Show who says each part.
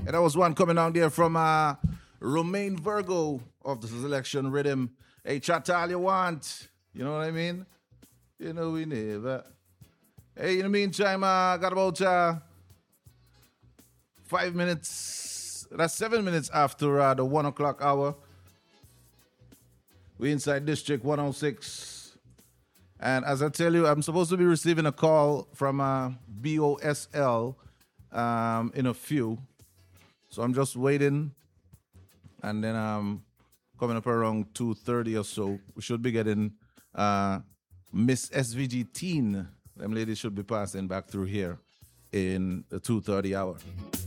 Speaker 1: And that was one coming out there from Romain Virgo of the Selection Rhythm. Hey, chat all you want. You know what I mean? You know we never. Hey, in the meantime, got about 5 minutes. That's 7 minutes after the 1 o'clock hour. We inside District 106. And as I tell you, I'm supposed to be receiving a call from BOSL in a few. So I'm just waiting. And then coming up around 2:30 or so, we should be getting Miss SVG Teen. Them ladies should be passing back through here in the 2:30 hour.